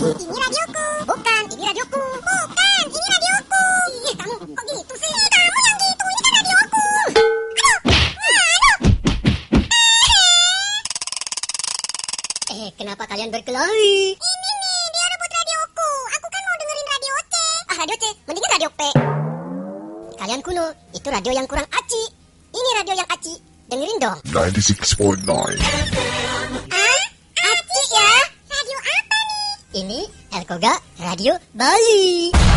Ini radioku. Bukan, ini radioku. Bukan, ini radioku. Ih, kamu kok gitu sih? Kamu yang gitu, ini kan radioku. Kenapa kalian berkelahi? Ini nih, dia rebut radioku. Aku kan mau dengerin radio C. Radio C, mendingan radio P. Kalian kuno, itu radio yang kurang aci. Ini radio yang aci. Dengerin dong. 96.9 Aci ya? Radio apa nih? Ini Elkoga Radio Bali.